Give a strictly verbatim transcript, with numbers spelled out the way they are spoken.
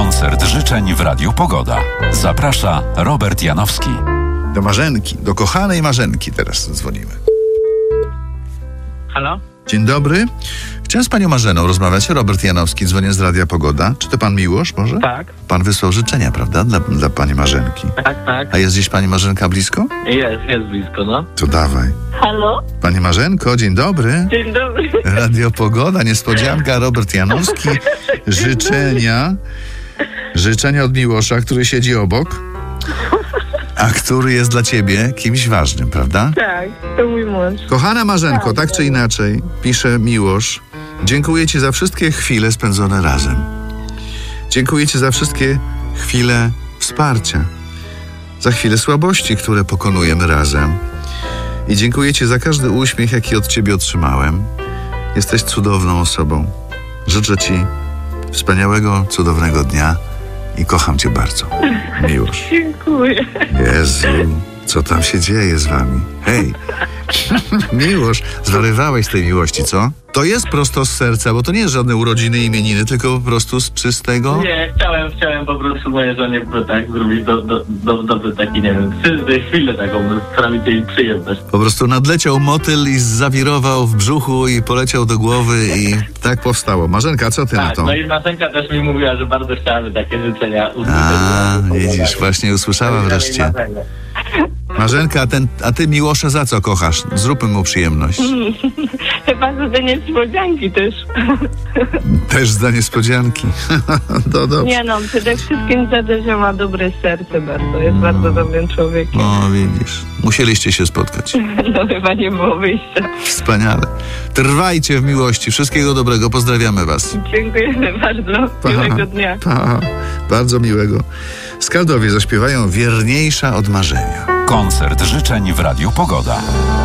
Koncert życzeń w Radiu Pogoda. Zaprasza Robert Janowski. Do Marzenki, do kochanej Marzenki teraz dzwonimy. Halo? Dzień dobry. Chciałem z panią Marzeną rozmawiać. Robert Janowski, dzwonię z Radia Pogoda. Czy to pan Miłosz może? Tak. Pan wysłał życzenia, prawda? Dla, dla pani Marzenki. Tak, tak. A jest gdzieś pani Marzenka blisko? Jest, jest blisko, no. To dawaj. Halo? Pani Marzenko, dzień dobry. Dzień dobry. Radio Pogoda, niespodzianka. Robert Janowski. Życzenia. Życzenia od Miłosza, który siedzi obok. A który jest dla ciebie kimś ważnym, prawda? Tak, to mój mąż. Kochana Marzenko, tak czy inaczej, pisze Miłosz, dziękuję ci za wszystkie chwile spędzone razem. Dziękuję ci za wszystkie chwile wsparcia, za chwile słabości, które pokonujemy razem. I dziękuję ci za każdy uśmiech, jaki od ciebie otrzymałem. Jesteś cudowną osobą. Życzę ci wspaniałego, cudownego dnia i kocham cię bardzo. Miłosz. Dziękuję. Jezu, co tam się dzieje z wami? Hej, Miłosz, zwariowałeś tej miłości, co? To jest prosto z serca, bo to nie jest żadne urodziny, imieniny, tylko po prostu z czystego... Nie, chciałem, chciałem po prostu mojej żonie tak zrobić do, do, do, dobry taki, nie wiem, krzywdę, chwilę taką, która mi tej przyjemność. Po prostu nadleciał motyl i zawirował w brzuchu i poleciał do głowy i tak powstało. Marzenka, co ty na Tak, to? no i Marzenka też mi mówiła, że bardzo chciałaby takie życzenia usłyszeć. A, widzisz, właśnie usłyszała wreszcie. Marzenka, a, ten, a ty Miłosza za co kochasz? Zróbmy mu przyjemność. Chyba za te niespodzianki też. Też za niespodzianki. Do, dobrze. Nie no, przede wszystkim za to, że ma dobre serce bardzo. Jest bardzo dobrym człowiekiem. O, widzisz. Musieliście się spotkać. No chyba nie było wyjścia. Wspaniale. Trwajcie w miłości. Wszystkiego dobrego. Pozdrawiamy was. Dziękujemy bardzo. Miłego dnia. Pa. Bardzo miłego. Skaldowie zaśpiewają Wierniejsza od marzenia. Koncert życzeń w Radiu Pogoda.